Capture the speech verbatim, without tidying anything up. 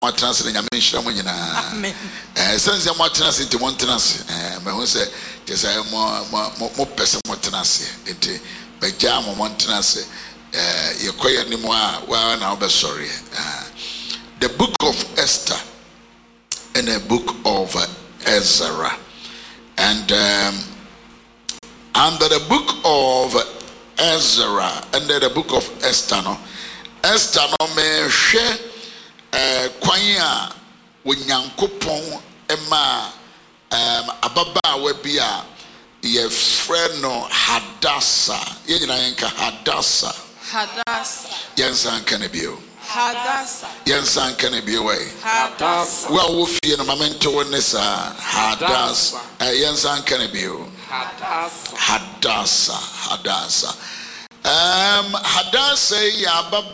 Matras and Yamisha. Amen. Since your Matras into Montanas, my home said, just I am more person Montanas, it by Jam or Montanas, you quite anymore. Well, now, but sorry. The book of Esther and the book of Ezra. And um, under the book of Ezra, under the book of Esther, no, Esther no me share kwanya wonyankopon ema um ababa we bia ye friend no Hadassa ye nyina yenka Hadassa Hadassa yensan kan bio Hadassa yensan kan bio we Hadassa wa wo fie no mamento wonesa Hadassa yensan kan bio Hadassa Hadassa Hadassa um Hadassa ya baba